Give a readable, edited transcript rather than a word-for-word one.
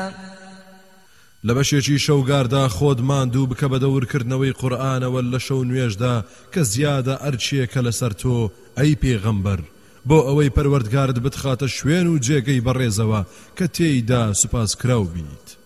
لە بەشێکی شەوگاردا خۆت ماندوو بکە بە دەورکردنەوەی قورئانەوە لە شەو نوێژدا کە زیادە ئەرچیەکە لەسەر تۆ ئەی پێغەمبەر بۆ ئەوەی پەروەردگارت بتخاتە شوێن و جێگەی بەڕێزەوە کە تێیدا سوپاسکراو بیت.